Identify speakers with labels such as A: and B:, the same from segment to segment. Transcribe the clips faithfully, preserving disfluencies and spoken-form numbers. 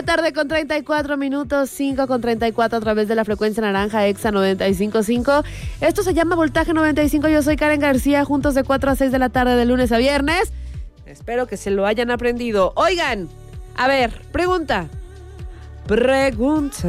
A: tarde con treinta y cuatro minutos, cinco con treinta y cuatro a través de la frecuencia naranja Exa noventa y cinco punto cinco. Esto se llama Voltaje noventa y cinco. Yo soy Karen García, juntos de cuatro a seis de la tarde de lunes a viernes. Espero que se lo hayan aprendido. Oigan, a ver, pregunta. Pregunta.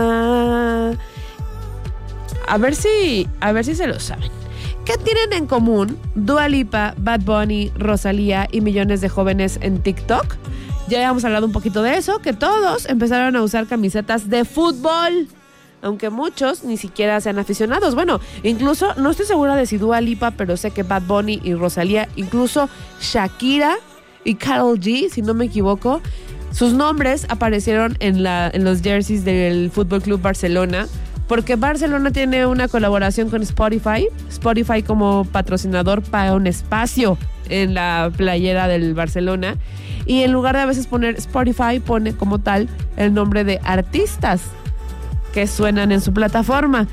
A: A ver si, a ver si se lo saben. ¿Qué tienen en común Dua Lipa, Bad Bunny, Rosalía y millones de jóvenes en TikTok? Ya habíamos hablado un poquito de eso, que todos empezaron a usar camisetas de fútbol, aunque muchos ni siquiera sean aficionados. Bueno, incluso, no estoy segura de si Dua Lipa, pero sé que Bad Bunny y Rosalía, incluso Shakira y Karol G, si no me equivoco, sus nombres aparecieron en, la, en los jerseys del Fútbol Club Barcelona, porque Barcelona tiene una colaboración con Spotify. Spotify, como patrocinador, paga un espacio en la playera del Barcelona. Y en lugar de a veces poner Spotify, pone como tal el nombre de artistas que suenan en su plataforma.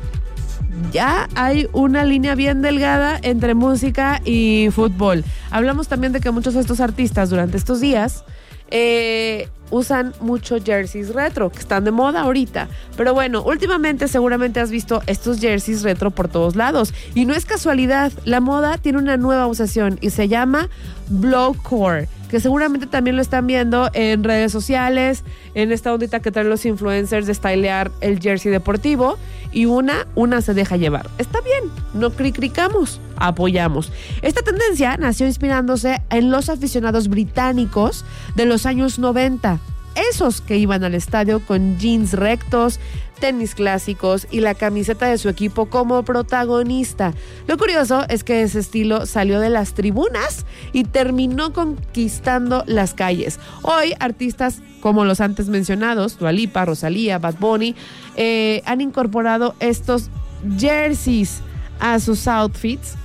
A: Ya hay una línea bien delgada entre música y fútbol. Hablamos también de que muchos de estos artistas durante estos días eh, usan mucho jerseys retro, que están de moda ahorita. Pero bueno, últimamente seguramente has visto estos jerseys retro por todos lados. Y no es casualidad, la moda tiene una nueva obsesión y se llama Blowcore, que seguramente también lo están viendo en redes sociales, en esta ondita que traen los influencers de stylear el jersey deportivo, y una, una se deja llevar. Está bien, no criticamos, apoyamos. Esta tendencia nació inspirándose en los aficionados británicos de los años noventa, esos que iban al estadio con jeans rectos, tenis clásicos y la camiseta de su equipo como protagonista. Lo curioso es que ese estilo salió de las tribunas y terminó conquistando las calles. Hoy, artistas como los antes mencionados, Dua Lipa, Rosalía, Bad Bunny, eh, han incorporado estos jerseys a sus outfits,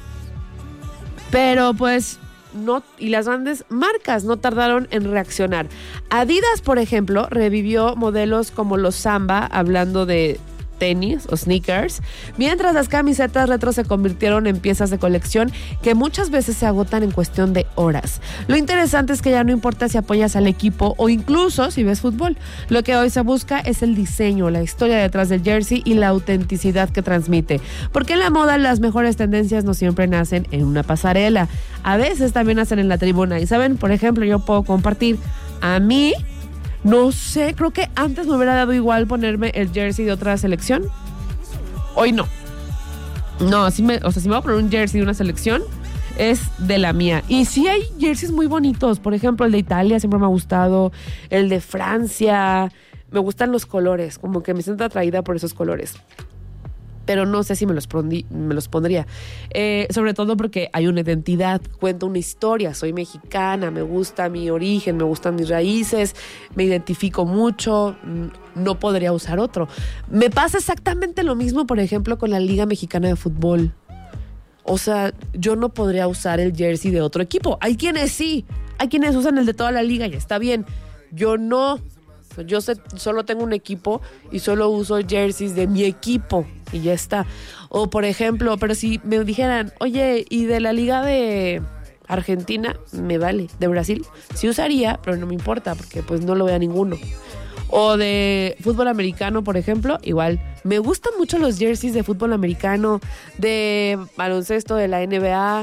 A: pero pues no, y las grandes marcas no tardaron en reaccionar. Adidas, por ejemplo, revivió modelos como los Samba, hablando de tenis o sneakers, mientras las camisetas retro se convirtieron en piezas de colección que muchas veces se agotan en cuestión de horas. Lo interesante es que ya no importa si apoyas al equipo o incluso si ves fútbol. Lo que hoy se busca es el diseño, la historia detrás del jersey y la autenticidad que transmite. Porque en la moda las mejores tendencias no siempre nacen en una pasarela. A veces también nacen en la tribuna. Y saben, por ejemplo, yo puedo compartir, a mí no sé, creo que antes me hubiera dado igual ponerme el jersey de otra selección. Hoy no. No, así me, o sea, si me voy a poner un jersey de una selección, es de la mía. Y sí hay jerseys muy bonitos. Por ejemplo, el de Italia siempre me ha gustado. El de Francia. Me gustan los colores, como que me siento atraída por esos colores. Pero no sé si me los, pondí, me los pondría. Eh, sobre todo porque hay una identidad, cuento una historia. Soy mexicana, me gusta mi origen, me gustan mis raíces, me identifico mucho, no podría usar otro. Me pasa exactamente lo mismo, por ejemplo, con la Liga Mexicana de Fútbol. O sea, yo no podría usar el jersey de otro equipo. Hay quienes sí, hay quienes usan el de toda la liga y está bien. Yo no. Yo sé, solo tengo un equipo y solo uso jerseys de mi equipo y ya está. O por ejemplo, pero si me dijeran, oye, ¿y de la liga de Argentina? Me vale. ¿De Brasil? Sí usaría, pero no me importa porque pues no lo veo a ninguno. O de fútbol americano, por ejemplo, igual. Me gustan mucho los jerseys de fútbol americano, de baloncesto, de la N B A,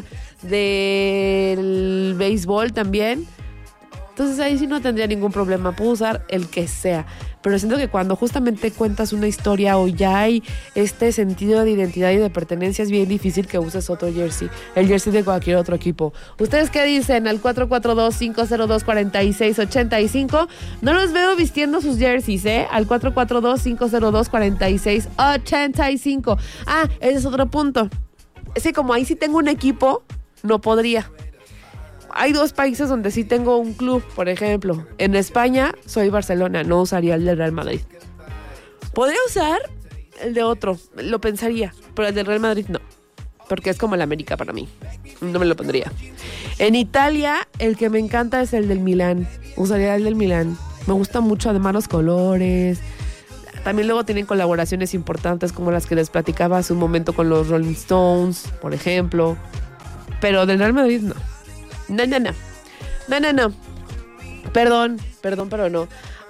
A: del béisbol también. Entonces ahí sí no tendría ningún problema, puedo usar el que sea. Pero siento que cuando justamente cuentas una historia o ya hay este sentido de identidad y de pertenencia, es bien difícil que uses otro jersey, el jersey de cualquier otro equipo. ¿Ustedes qué dicen? Al cuatro cuatro dos, cinco cero dos, cuatro seis ocho cinco. No los veo vistiendo sus jerseys, ¿eh? Al cuatro cuatro dos, cinco cero dos, cuatro seis ocho cinco. Ah, ese es otro punto. Es que como ahí sí tengo un equipo, no podría. Hay dos países donde sí tengo un club, por ejemplo. En España soy Barcelona, no usaría el del Real Madrid. Podría usar el de otro, lo pensaría, pero el del Real Madrid no, porque es como el América para mí. No me lo pondría. En Italia, el que me encanta es el del Milán. Usaría el del Milán. Me gustan mucho además los colores. También luego tienen colaboraciones importantes como las que les platicaba hace un momento con los Rolling Stones, por ejemplo. Pero del Real Madrid no. No, no, no. No, no, no. Perdón, perdón, pero no.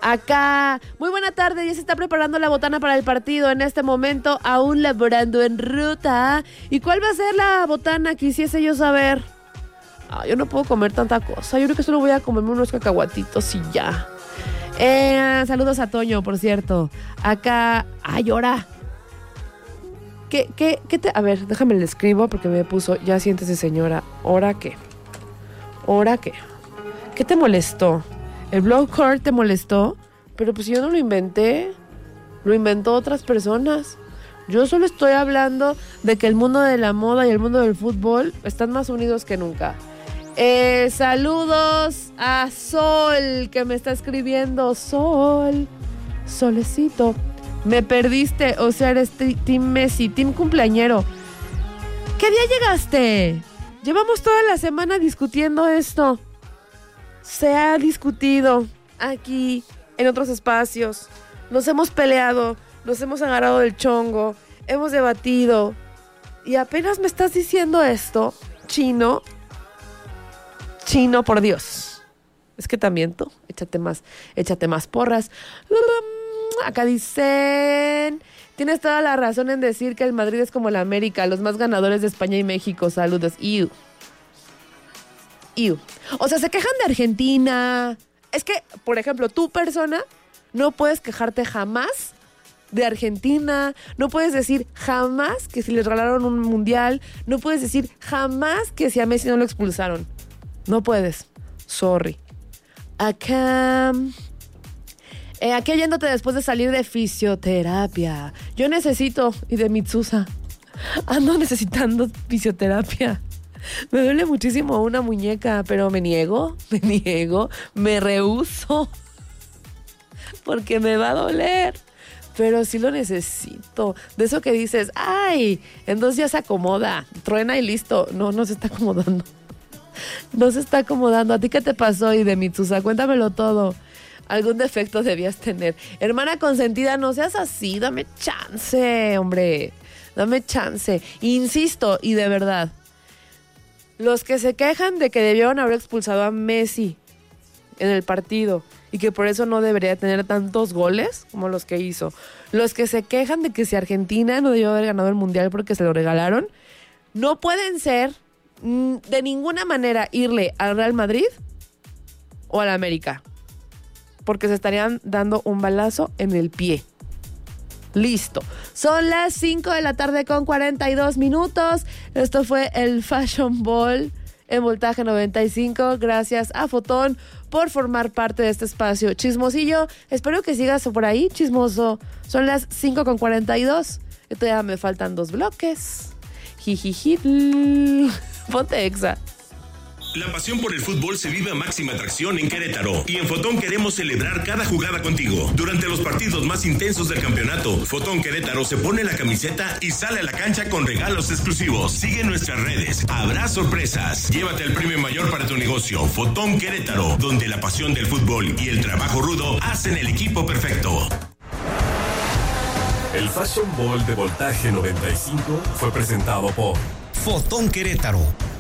A: Acá, muy buena tarde, ya se está preparando la botana para el partido. En este momento, aún laborando en ruta. ¿Y cuál va a ser la botana? Quisiese yo saber. Ah, yo no puedo comer tanta cosa. Yo creo que solo voy a comerme unos cacahuatitos y ya. Eh, saludos a Toño, por cierto. Acá, ay, ahora. ¿Qué, qué, qué te...? A ver, déjame le escribo porque me puso, ya siéntese señora. ¿Hora qué? ¿Hora qué? ¿Qué te molestó? ¿El blog core te molestó? Pero pues yo no lo inventé. Lo inventó otras personas. Yo solo estoy hablando de que el mundo de la moda y el mundo del fútbol están más unidos que nunca. Eh, saludos a Sol, que me está escribiendo. Sol, Solecito. Me perdiste, o sea, eres t- Team Messi, Team cumpleañero. ¿Qué día llegaste? Llevamos toda la semana discutiendo esto. Se ha discutido aquí, en otros espacios. Nos hemos peleado, nos hemos agarrado del chongo, hemos debatido. Y apenas me estás diciendo esto, chino. Chino, por Dios. Es que también tú, échate más, échate más porras. Acá dicen... Tienes toda la razón en decir que el Madrid es como la América, los más ganadores de España y México. Saludos. Iu. Iu. O sea, se quejan de Argentina. Es que, por ejemplo, tu persona no puedes quejarte jamás de Argentina. No puedes decir jamás que si les regalaron un mundial. No puedes decir jamás que si a Messi no lo expulsaron. No puedes. Sorry. Acá... Eh, aquí yéndote después de salir de fisioterapia. Yo necesito, y de Mitsusa, ando necesitando fisioterapia. Me duele muchísimo una muñeca, pero me niego, me niego, me rehúso. Porque me va a doler. Pero sí lo necesito. De eso que dices, ay, en dos días se acomoda, truena y listo. No, no se está acomodando. No se está acomodando. ¿A ti qué te pasó, y de Mitsusa? Cuéntamelo todo. Algún defecto debías tener. Hermana consentida, no seas así. Dame chance, hombre. Dame chance. Insisto, y de verdad, los que se quejan de que debieron haber expulsado a Messi en el partido y que por eso no debería tener tantos goles como los que hizo. Los que se quejan de que si Argentina no debió haber ganado el mundial porque se lo regalaron, no pueden ser de ninguna manera irle al Real Madrid o al América. Porque se estarían dando un balazo en el pie. Listo. Son las cinco de la tarde con cuarenta y dos minutos. Esto fue el Fashion Ball en Voltaje noventa y cinco. Gracias a Fotón por formar parte de este espacio chismosillo. Espero que sigas por ahí, chismoso. Son las cinco con cuarenta y dos. Y todavía me faltan dos bloques. Jijiji. Ponte exa.
B: La pasión por el fútbol se vive a máxima atracción en Querétaro y en Fotón queremos celebrar cada jugada contigo. Durante los partidos más intensos del campeonato, Fotón Querétaro se pone la camiseta y sale a la cancha con regalos exclusivos. Sigue nuestras redes, habrá sorpresas. Llévate el premio mayor para tu negocio, Fotón Querétaro, donde la pasión del fútbol y el trabajo rudo hacen el equipo perfecto.
C: El Fashion Ball de Voltaje noventa y cinco fue presentado por
D: Fotón Querétaro.